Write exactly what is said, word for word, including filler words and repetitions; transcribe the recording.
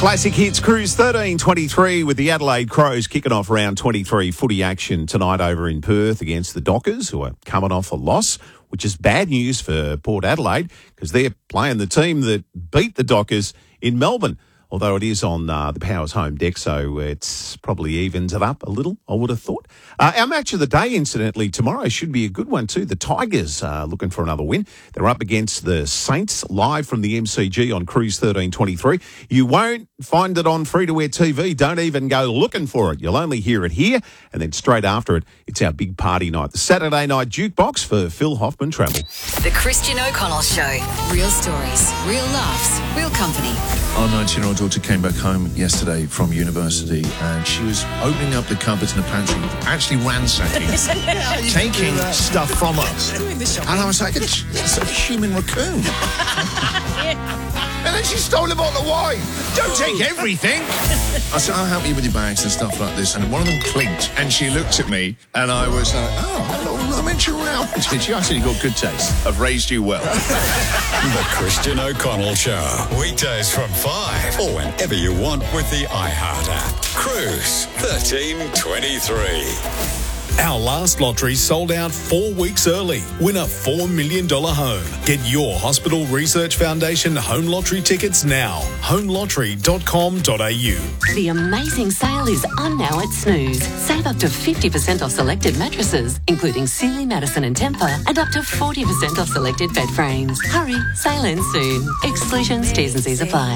Classic Hits Cruise thirteen twenty-three with the Adelaide Crows kicking off round twenty-three footy action tonight over in Perth against the Dockers, who are coming off a loss, which is bad news for Port Adelaide because they're playing the team that beat the Dockers in Melbourne. Although it is on uh, the Powers home deck, so it's probably evens it up a little, I would have thought. Uh, our match of the day, incidentally, tomorrow should be a good one too. The Tigers uh, looking for another win. They're up against the Saints live from the M C G on Cruise thirteen twenty-three. You won't find it on free-to-air T V. Don't even go looking for it. You'll only hear it here, and then straight after it, it's our big party night. The Saturday night jukebox for Phil Hoffman Travel. The Christian O'Connell Show. Real stories, real laughs, real company. Our nineteen-year-old daughter came back home yesterday from university and she was opening up the cupboards in the pantry, actually ransacking, taking stuff from us. And I was like, it's, it's a human raccoon. And then she stole a bottle of wine. Don't take everything. I said, I'll help you with your bags and stuff like this. And one of them clinked. And she looked at me and I was like, oh, I meant you around. She actually got good taste. I've raised you well. The Christian O'Connell Show. Weekdays from five or whenever you want with the iHeart app. Cruise thirteen twenty-three. Our last lottery sold out four weeks early. Win a four million dollars home. Get your Hospital Research Foundation home lottery tickets now. home lottery dot com dot a u. The amazing sale is on now at Snooze. Save up to fifty percent off selected mattresses, including Sealy, Madison and Tempur, and up to forty percent off selected bed frames. Hurry, sale ends soon. Exclusions, T's and C's apply.